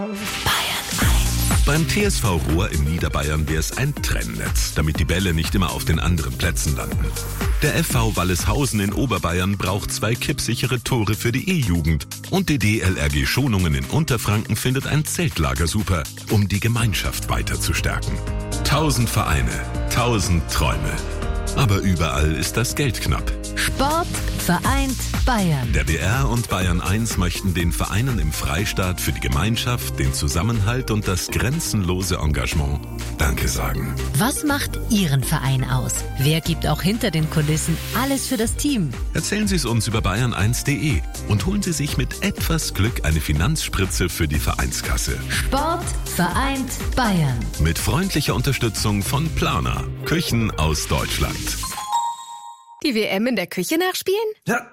Beim TSV Rohr in Niederbayern wäre es ein Trennnetz, damit die Bälle nicht immer auf den anderen Plätzen landen. Der FV Walleshausen in Oberbayern braucht 2 kippsichere Tore für die E-Jugend. Und die DLRG Schonungen in Unterfranken findet ein Zeltlager super, um die Gemeinschaft weiter zu stärken. 1000 Vereine, 1000 Träume. Aber überall ist das Geld knapp. Sport vereint Bayern. Der BR und Bayern 1 möchten den Vereinen im Freistaat für die Gemeinschaft, den Zusammenhalt und das grenzenlose Engagement Danke sagen. Was macht Ihren Verein aus? Wer gibt auch hinter den Kulissen alles für das Team? Erzählen Sie es uns über bayern1.de und holen Sie sich mit etwas Glück eine Finanzspritze für die Vereinskasse. Sport vereint Bayern. Mit freundlicher Unterstützung von Planer, Küchen aus Deutschland. Die WM in der Küche nachspielen? Ja,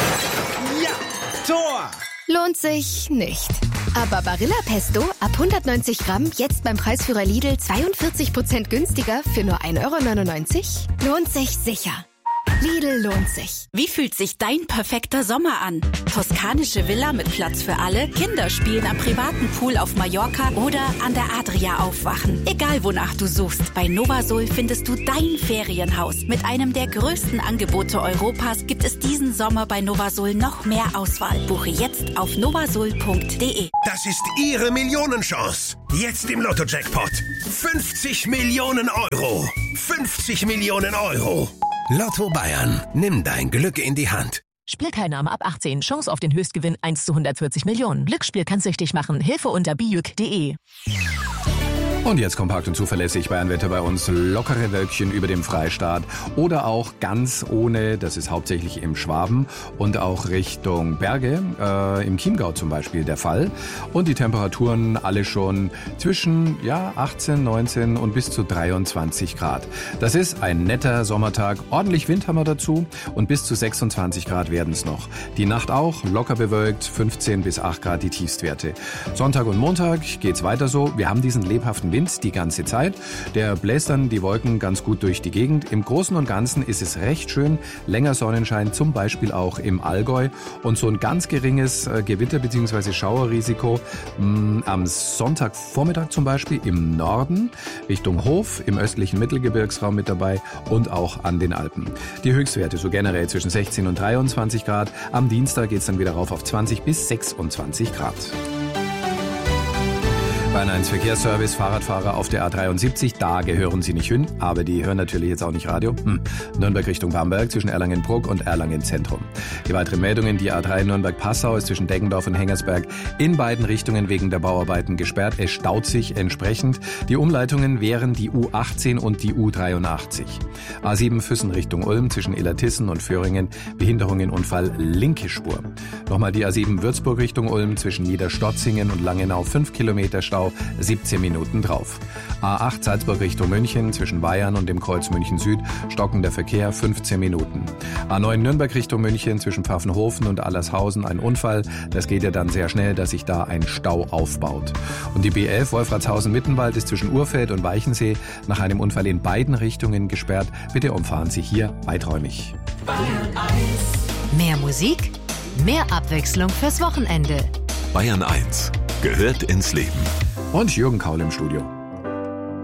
Tor! Lohnt sich nicht. Aber Barilla Pesto ab 190 Gramm jetzt beim Preisführer Lidl 42% günstiger für nur 1,99 €? Lohnt sich sicher. Lidl lohnt sich. Wie fühlt sich dein perfekter Sommer an? Toskanische Villa mit Platz für alle, Kinderspielen am privaten Pool auf Mallorca oder an der Adria aufwachen. Egal wonach du suchst, bei Novasol findest du dein Ferienhaus. Mit einem der größten Angebote Europas gibt es diesen Sommer bei Novasol noch mehr Auswahl. Buche jetzt auf novasol.de. Das ist Ihre Millionenchance. Jetzt im Lotto-Jackpot. 50 Millionen Euro. 50 Millionen Euro. Lotto Bayern. Nimm dein Glück in die Hand. Spielteilnahme ab 18. Chance auf den Höchstgewinn 1 zu 140 Millionen. Glücksspiel kann süchtig machen. Hilfe unter bijuk.de. Und jetzt kompakt und zuverlässig Bayernwetter bei uns. Lockere Wölkchen über dem Freistaat oder auch ganz ohne, das ist hauptsächlich im Schwaben und auch Richtung Berge, im Chiemgau zum Beispiel der Fall. Und die Temperaturen alle schon zwischen 18, 19 und bis zu 23 Grad. Das ist ein netter Sommertag. Ordentlich Wind haben wir dazu und bis zu 26 Grad werden es noch. Die Nacht auch locker bewölkt, 15 bis 8 Grad die Tiefstwerte. Sonntag und Montag geht's weiter so. Wir haben diesen lebhaften Wind die ganze Zeit. Der bläst dann die Wolken ganz gut durch die Gegend. Im Großen und Ganzen ist es recht schön. Länger Sonnenschein, zum Beispiel auch im Allgäu. Und so ein ganz geringes Gewitter- bzw. Schauerrisiko am Sonntagvormittag zum Beispiel im Norden, Richtung Hof, im östlichen Mittelgebirgsraum mit dabei und auch an den Alpen. Die Höchstwerte so generell zwischen 16 und 23 Grad. Am Dienstag geht es dann wieder rauf auf 20 bis 26 Grad. Bayern 1 Verkehrsservice, Fahrradfahrer auf der A73, da gehören sie nicht hin, aber die hören natürlich jetzt auch nicht Radio. Nürnberg Richtung Bamberg zwischen Erlangen-Bruck und Erlangen-Zentrum. Die weiteren Meldungen, die A3 Nürnberg-Passau ist zwischen Deggendorf und Hengersberg in beiden Richtungen wegen der Bauarbeiten gesperrt. Es staut sich entsprechend. Die Umleitungen wären die U18 und die U83. A7 Füssen Richtung Ulm zwischen Illertissen und Föhringen, Behinderungen, Unfall, linke Spur. Nochmal die A7 Würzburg Richtung Ulm zwischen Niederstotzingen und Langenau 5 Kilometer Stau. 17 Minuten drauf. A8 Salzburg Richtung München zwischen Bayern und dem Kreuz München Süd, stockender Verkehr 15 Minuten. A9 Nürnberg Richtung München zwischen Pfaffenhofen und Allershausen ein Unfall. Das geht ja dann sehr schnell, dass sich da ein Stau aufbaut. Und die B11 Wolfratshausen-Mittenwald ist zwischen Urfeld und Weichensee nach einem Unfall in beiden Richtungen gesperrt. Bitte umfahren Sie hier weiträumig. Bayern 1. Mehr Musik, mehr Abwechslung fürs Wochenende. Bayern 1 gehört ins Leben. Und Jürgen Kaul im Studio.